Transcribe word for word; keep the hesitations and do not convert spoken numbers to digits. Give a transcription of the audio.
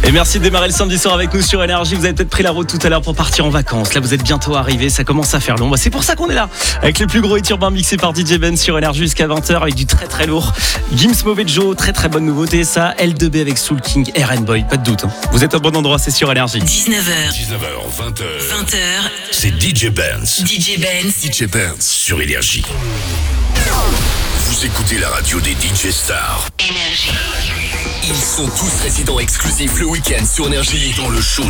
Et merci de démarrer le samedi soir avec nous sur Énergie. Vous avez peut-être pris la route tout à l'heure pour partir en vacances. Là, vous êtes bientôt arrivés. Ça commence à faire long. Bah, c'est pour ça qu'on est là. Avec les plus gros hits urbains mixés par D J Ben sur Énergie jusqu'à vingt heures avec du très très lourd. Gims Movejo, très très bonne nouveauté. Ça, L deux B avec Soul King, R and Boy. Pas de doute. Hein. Vous êtes au bon endroit, c'est sur Énergie. dix-neuf heures. dix-neuf heures, vingt heures. vingt heures. C'est D J Benz. D J Benz. D J Benz sur Énergie. Vous écoutez la radio des D J stars. Énergie. Ils sont tous résidents exclusifs le week-end sur Énergie. Dans le show